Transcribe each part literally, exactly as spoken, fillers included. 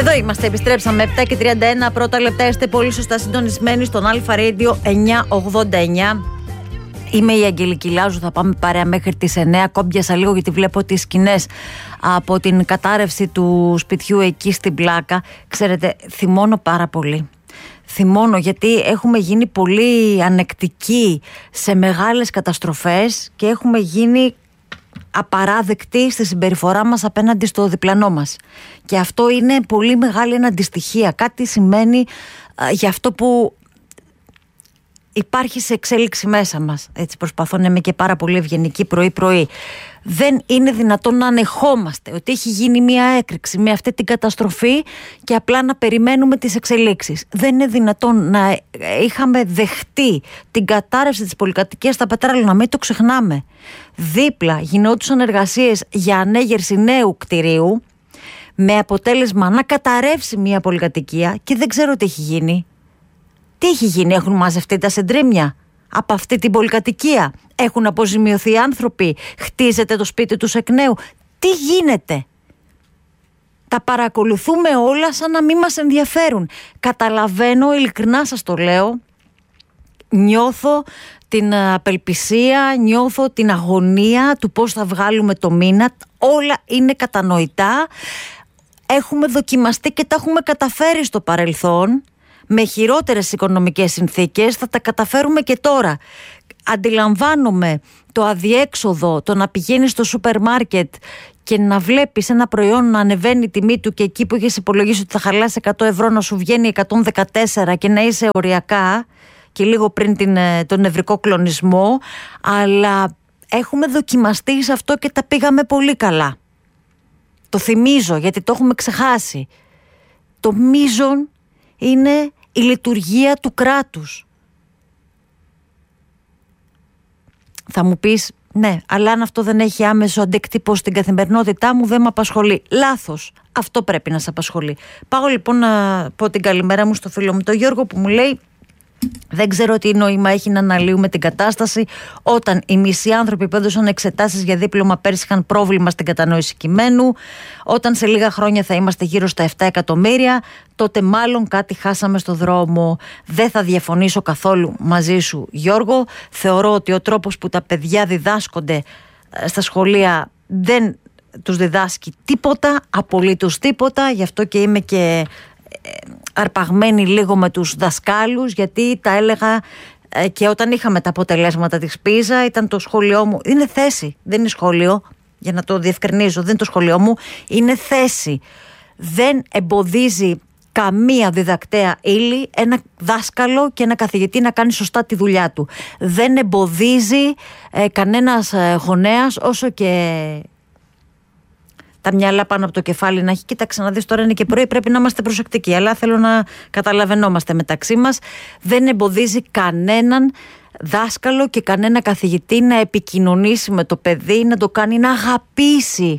Εδώ είμαστε, επιστρέψαμε επτά και τριάντα ένα πρώτα λεπτά. Είστε πολύ σωστά συντονισμένοι στον Αλφα Radio εννιακόσια ογδόντα εννιά. Είμαι η Αγγελική Λάζου, θα πάμε παρέα μέχρι τις εννιά. Κόμπιασα λίγο γιατί βλέπω τις σκηνές από την κατάρρευση του σπιτιού εκεί στην Πλάκα. Ξέρετε, θυμώνω πάρα πολύ. Θυμώνω γιατί έχουμε γίνει πολύ ανεκτικοί σε μεγάλες καταστροφές και έχουμε γίνει απαράδεκτοι στη συμπεριφορά μας απέναντι στο διπλανό μας. Και αυτό είναι πολύ μεγάλη αντιστοιχία. Κάτι σημαίνει α, για αυτό που υπάρχει σε εξέλιξη μέσα μας. Έτσι προσπαθώ να είμαι και πάρα πολύ ευγενική πρωί-πρωί. Δεν είναι δυνατόν να ανεχόμαστε ότι έχει γίνει μια έκρηξη με αυτή την καταστροφή και απλά να περιμένουμε τις εξελίξεις. Δεν είναι δυνατόν να είχαμε δεχτεί την κατάρρευση της πολυκατοικίας στα Πετράλαινα, να μην το ξεχνάμε. Δίπλα γινόντουσαν εργασίες για ανέγερση νέου κτηρίου με αποτέλεσμα να καταρρεύσει μια πολυκατοικία και δεν ξέρω τι έχει γίνει. Τι έχει γίνει, έχουν μαζευτεί τα σεντρίμια από αυτή την πολυκατοικία, έχουν αποζημιωθεί άνθρωποι, χτίζεται το σπίτι τους εκ νέου. Τι γίνεται? Τα παρακολουθούμε όλα σαν να μην μας ενδιαφέρουν. Καταλαβαίνω, ειλικρινά σας το λέω, νιώθω την απελπισία, νιώθω την αγωνία του πώς θα βγάλουμε το μήνα. Όλα είναι κατανοητά. Έχουμε δοκιμαστεί και τα έχουμε καταφέρει στο παρελθόν. Με χειρότερες οικονομικές συνθήκες θα τα καταφέρουμε και τώρα. Αντιλαμβάνομαι το αδιέξοδο, το να πηγαίνεις στο σούπερ μάρκετ και να βλέπεις ένα προϊόν να ανεβαίνει η τιμή του και εκεί που είχες υπολογίσει ότι θα χαλάσει εκατό ευρώ να σου βγαίνει εκατόν δεκατέσσερα και να είσαι οριακά και λίγο πριν την, τον νευρικό κλονισμό, αλλά έχουμε δοκιμαστεί σε αυτό και τα πήγαμε πολύ καλά. Το θυμίζω γιατί το έχουμε ξεχάσει. Το μείζον είναι η λειτουργία του κράτους. Θα μου πεις, ναι, αλλά αν αυτό δεν έχει άμεσο αντίκτυπο στην καθημερινότητά μου, δεν με απασχολεί. Λάθος. Αυτό πρέπει να σε απασχολεί. Πάω λοιπόν να πω την καλημέρα μου στο φίλο μου τον Γιώργο που μου λέει: δεν ξέρω τι νόημα έχει να αναλύουμε την κατάσταση όταν οι μισοί άνθρωποι που έδωσαν εξετάσεις για δίπλωμα πέρσι είχαν πρόβλημα στην κατανόηση κειμένου. Όταν σε λίγα χρόνια θα είμαστε γύρω στα επτά εκατομμύρια, τότε μάλλον κάτι χάσαμε στο δρόμο. Δεν θα διαφωνήσω καθόλου μαζί σου, Γιώργο. Θεωρώ ότι ο τρόπος που τα παιδιά διδάσκονται στα σχολεία δεν τους διδάσκει τίποτα, απολύτως τίποτα. Γι' αυτό και είμαι και αρπαγμένη λίγο με τους δασκάλους, γιατί τα έλεγα ε, και όταν είχαμε τα αποτελέσματα της Πίζα, ήταν το σχολείο μου, είναι θέση, δεν είναι σχολείο, για να το διευκρινίζω, δεν είναι το σχολείο μου, είναι θέση. Δεν εμποδίζει καμία διδακτέα ύλη ένα δάσκαλο και ένα καθηγητή να κάνει σωστά τη δουλειά του. Δεν εμποδίζει ε, κανένας ε, γονέας, όσο και τα μυαλά πάνω από το κεφάλι να έχει. Κοίταξε να δεις, τώρα είναι και πρωί, πρέπει να είμαστε προσεκτικοί, αλλά θέλω να καταλαβαίνόμαστε μεταξύ μας. Δεν εμποδίζει κανέναν δάσκαλο και κανένα καθηγητή να επικοινωνήσει με το παιδί, να το κάνει να αγαπήσει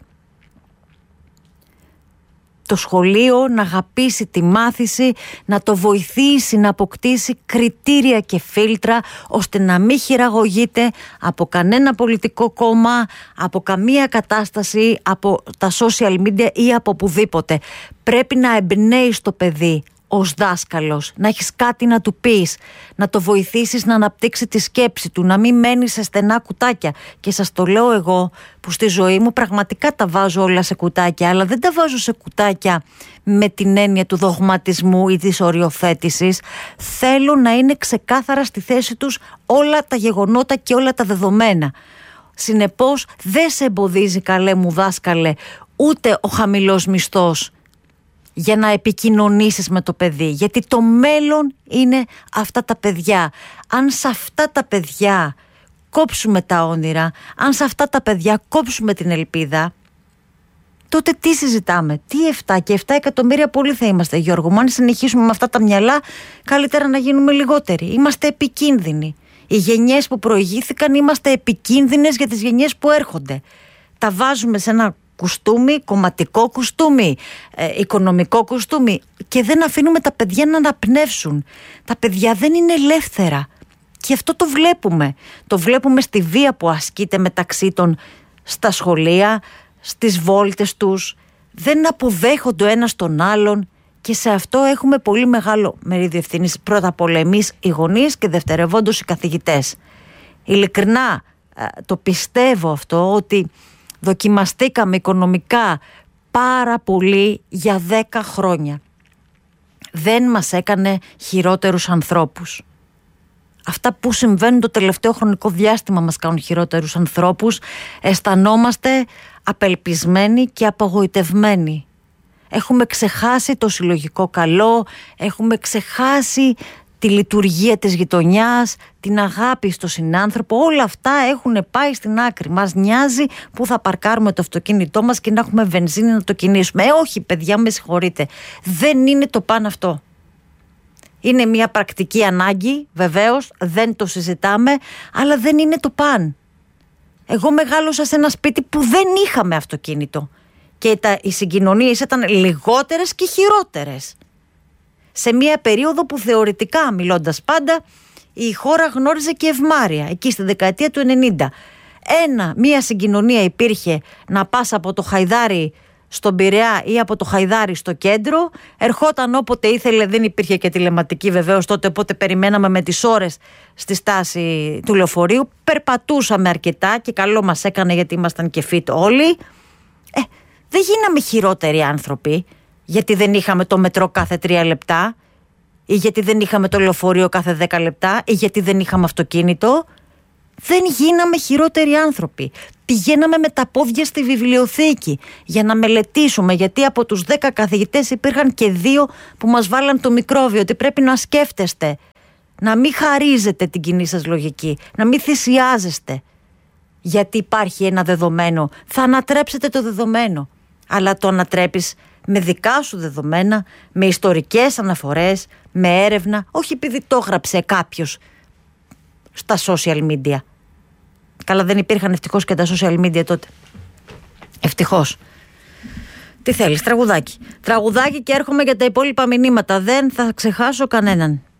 το σχολείο, να αγαπήσει τη μάθηση, να το βοηθήσει να αποκτήσει κριτήρια και φίλτρα, ώστε να μην χειραγωγείται από κανένα πολιτικό κόμμα, από καμία κατάσταση, από τα social media ή από οπουδήποτε. Πρέπει να εμπνέει το παιδί ως δάσκαλος, να έχεις κάτι να του πεις, να το βοηθήσεις να αναπτύξει τη σκέψη του, να μην μένει σε στενά κουτάκια. Και σας το λέω εγώ που στη ζωή μου πραγματικά τα βάζω όλα σε κουτάκια, αλλά δεν τα βάζω σε κουτάκια με την έννοια του δογματισμού ή της οριοθέτησης. Θέλω να είναι ξεκάθαρα στη θέση τους όλα τα γεγονότα και όλα τα δεδομένα. Συνεπώς δεν σε εμποδίζει, καλέ μου δάσκαλε, ούτε ο χαμηλός μισθός για να επικοινωνήσεις με το παιδί, γιατί το μέλλον είναι αυτά τα παιδιά. Αν σε αυτά τα παιδιά κόψουμε τα όνειρα, αν σε αυτά τα παιδιά κόψουμε την ελπίδα, τότε τι συζητάμε? Τι επτά και επτά εκατομμύρια πολύ θα είμαστε, Γιώργο μου. Αν συνεχίσουμε με αυτά τα μυαλά, καλύτερα να γίνουμε λιγότεροι. Είμαστε επικίνδυνοι. Οι γενιές που προηγήθηκαν είμαστε επικίνδυνες για τις γενιές που έρχονται. Τα βάζουμε σε ένα κουστούμι, κομματικό κουστούμι, ε, οικονομικό κουστούμι, και δεν αφήνουμε τα παιδιά να αναπνεύσουν. Τα παιδιά δεν είναι ελεύθερα και αυτό το βλέπουμε. Το βλέπουμε στη βία που ασκείται μεταξύ των στα σχολεία, στις βόλτες τους. Δεν αποδέχονται ο ένας τον άλλον. Και σε αυτό έχουμε πολύ μεγάλο μερίδιο ευθύνης. Πρώτα απ' όλα εμείς οι γονείς και δευτερευόντως οι καθηγητές. Ειλικρινά το πιστεύω αυτό, ότι δοκιμαστήκαμε οικονομικά πάρα πολύ για δέκα χρόνια. Δεν μας έκανε χειρότερους ανθρώπους. Αυτά που συμβαίνουν το τελευταίο χρονικό διάστημα μας κάνουν χειρότερους ανθρώπους. Αισθανόμαστε απελπισμένοι και απογοητευμένοι. Έχουμε ξεχάσει το συλλογικό καλό, έχουμε ξεχάσει τη λειτουργία της γειτονιάς, την αγάπη στο συνάνθρωπο. Όλα αυτά έχουν πάει στην άκρη. Μας νοιάζει που θα παρκάρουμε το αυτοκίνητό μας και να έχουμε βενζίνη να το κινήσουμε. Ε, όχι παιδιά, με συγχωρείτε. Δεν είναι το παν αυτό. Είναι μια πρακτική ανάγκη, βεβαίως, δεν το συζητάμε, αλλά δεν είναι το παν. Εγώ μεγάλωσα σε ένα σπίτι που δεν είχαμε αυτοκίνητο και τα, οι συγκοινωνίες ήταν λιγότερες και χειρότερες. Σε μια περίοδο που θεωρητικά, μιλώντας πάντα, η χώρα γνώριζε και ευμάρεια, εκεί στη δεκαετία του ενενήντα. Ένα, μια συγκοινωνία υπήρχε να πας από το Χαϊδάρι στον Πειραιά ή από το Χαϊδάρι στο κέντρο, ερχόταν όποτε ήθελε, δεν υπήρχε και τηλεματική βεβαίως τότε, οπότε περιμέναμε με τις ώρες στη στάση του λεωφορείου, περπατούσαμε αρκετά και καλό μας έκανε γιατί ήμασταν και fit όλοι. Ε, δεν γίναμε χειρότεροι άνθρωποι γιατί δεν είχαμε το μετρό κάθε τρία λεπτά ή γιατί δεν είχαμε το λεωφορείο κάθε δέκα λεπτά ή γιατί δεν είχαμε αυτοκίνητο. Δεν γίναμε χειρότεροι άνθρωποι. Πηγαίναμε με τα πόδια στη βιβλιοθήκη για να μελετήσουμε, γιατί από τους δέκα καθηγητές υπήρχαν και δύο που μας βάλαν το μικρόβιο, ότι πρέπει να σκέφτεστε, να μην χαρίζετε την κοινή σας λογική, να μην θυσιάζεστε γιατί υπάρχει ένα δεδομένο. Θα ανατρέψετε το δεδομένο, αλλά το ανατρέπεις με δικά σου δεδομένα, με ιστορικές αναφορές, με έρευνα, όχι επειδή το έγραψε κάποιος στα social media. Καλά, δεν υπήρχαν ευτυχώς και τα social media τότε. Ευτυχώς. Τι θέλεις, τραγουδάκι. Τραγουδάκι και έρχομαι για τα υπόλοιπα μηνύματα. Δεν θα ξεχάσω κανέναν.